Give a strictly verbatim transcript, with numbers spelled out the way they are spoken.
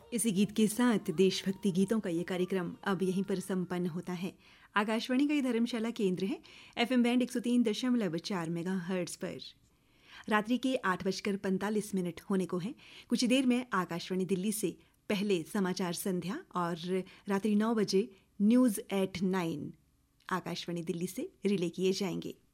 इसी गीत के साथ देशभक्ति गीतों का ये कार्यक्रम अब यहीं पर संपन्न होता है। आकाशवाणी का ये धर्मशाला केंद्र है, एफएम बैंड एक सौ तीन दशमलव चार मेगा हर्ट्ज पर। रात्रि के आठ बजकर पैंतालीस मिनट होने को हैं। कुछ देर में आकाशवाणी दिल्ली से पहले समाचार संध्या और रात्रि नौ बजे news eight nine Akashvani Delhi से रिले किए जाएंगे।